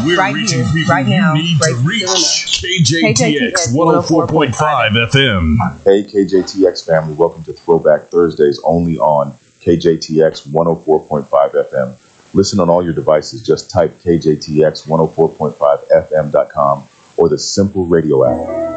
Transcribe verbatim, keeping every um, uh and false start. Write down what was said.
We're right reaching here, people right now, you need right to reach. K J T X one oh four point five F M. Hey, K J T X family, welcome to Throwback Thursdays, only on K J T X one oh four point five F M. Listen on all your devices. Just type K J T X one oh four point five F M dot com or the Simple Radio app.